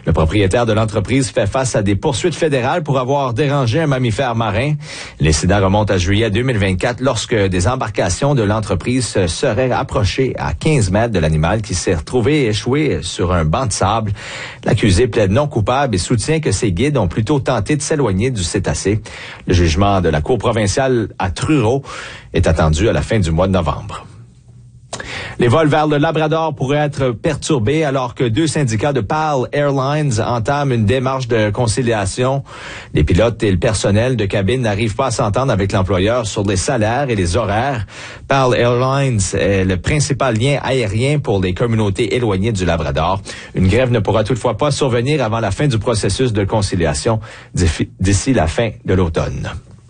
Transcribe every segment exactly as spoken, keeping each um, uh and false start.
Le propriétaire de l'entreprise fait face à des poursuites fédérales pour avoir dérangé un mammifère marin. L'incident remonte à juillet deux mille vingt-quatre lorsque des embarcations de l'entreprise se seraient approchées à quinze mètres de l'animal qui s'est retrouvé échoué sur un banc de sable. L'accusé plaide non coupable et soutient que ses guides ont plutôt tenté de s'éloigner du cétacé. Le jugement de la Cour provinciale à Truro est attendu à la fin du mois de novembre. Les vols vers le Labrador pourraient être perturbés alors que deux syndicats de P A L Airlines entament une démarche de conciliation. Les pilotes et le personnel de cabine n'arrivent pas à s'entendre avec l'employeur sur les salaires et les horaires. P A L Airlines est le principal lien aérien pour les communautés éloignées du Labrador. Une grève ne pourra toutefois pas survenir avant la fin du processus de conciliation d'ici la fin de l'automne.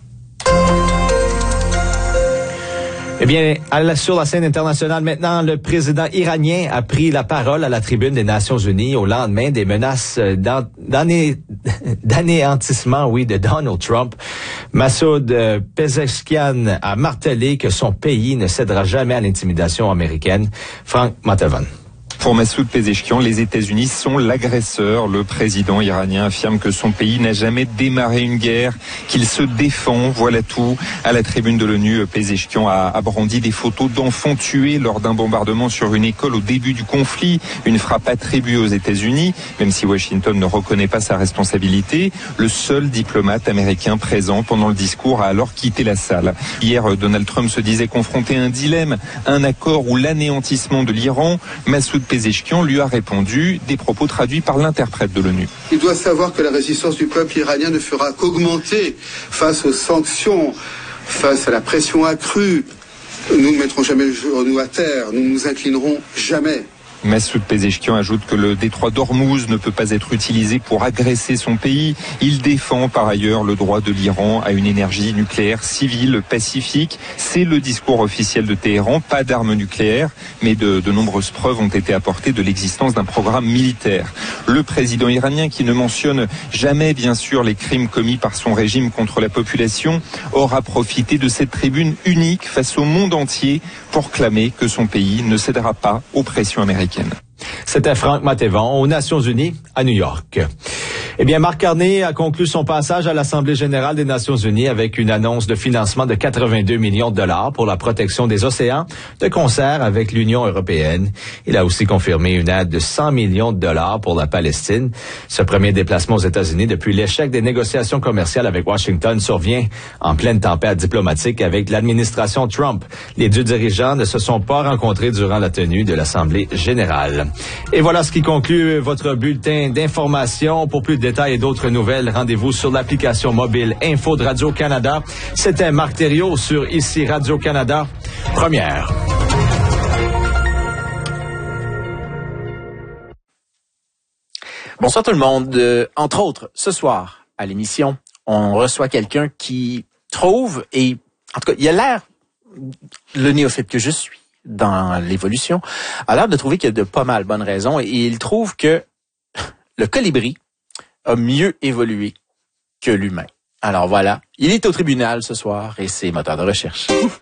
Eh bien, à la, sur la scène internationale maintenant, le président iranien a pris la parole à la tribune des Nations Unies au lendemain des menaces d'ané, d'anéantissement, oui, de Donald Trump. Massoud Pezeshkian a martelé que son pays ne cédera jamais à l'intimidation américaine. Frank Matevan. Pour Massoud Pezeshkian, les États-Unis sont l'agresseur. Le président iranien affirme que son pays n'a jamais démarré une guerre, qu'il se défend, voilà tout. À la tribune de l'ONU, Pezeshkian a, a brandi des photos d'enfants tués lors d'un bombardement sur une école au début du conflit, une frappe attribuée aux États-Unis, même si Washington ne reconnaît pas sa responsabilité. Le seul diplomate américain présent pendant le discours a alors quitté la salle. Hier, Donald Trump se disait confronté à un dilemme, un accord ou l'anéantissement de l'Iran. Massoud Pezeshkian lui a répondu, des propos traduits par l'interprète de l'ONU. Il doit savoir que la résistance du peuple iranien ne fera qu'augmenter face aux sanctions, face à la pression accrue. Nous ne mettrons jamais le genou à terre, nous ne nous inclinerons jamais. Massoud Pezeshkian ajoute que le détroit d'Ormuz ne peut pas être utilisé pour agresser son pays. Il défend par ailleurs le droit de l'Iran à une énergie nucléaire civile pacifique. C'est le discours officiel de Téhéran, pas d'armes nucléaires, mais de, de nombreuses preuves ont été apportées de l'existence d'un programme militaire. Le président iranien, qui ne mentionne jamais bien sûr les crimes commis par son régime contre la population, aura profité de cette tribune unique face au monde entier pour clamer que son pays ne cédera pas aux pressions américaines. C'était Frank Matevan aux Nations Unies à New York. Eh bien, Marc Carney a conclu son passage à l'Assemblée générale des Nations unies avec une annonce de financement de quatre-vingt-deux millions de dollars pour la protection des océans, de concert avec l'Union européenne. Il a aussi confirmé une aide de cent millions de dollars pour la Palestine. Ce premier déplacement aux États-Unis depuis l'échec des négociations commerciales avec Washington survient en pleine tempête diplomatique avec l'administration Trump. Les deux dirigeants ne se sont pas rencontrés durant la tenue de l'Assemblée générale. Et voilà ce qui conclut votre bulletin d'information. Pour plus de détails et d'autres nouvelles, rendez-vous sur l'application mobile Info de Radio-Canada. C'était Marc Thériault sur Ici Radio-Canada, première. Bonsoir tout le monde. Euh, entre autres, ce soir, à l'émission, on reçoit quelqu'un qui trouve, et en tout cas, il a l'air, le néophyte que je suis dans l'évolution, a l'air de trouver qu'il y a de pas mal bonnes raisons, et il trouve que le colibri a mieux évolué que l'humain. Alors voilà, il est au tribunal ce soir et c'est moteur de recherche. Ouf.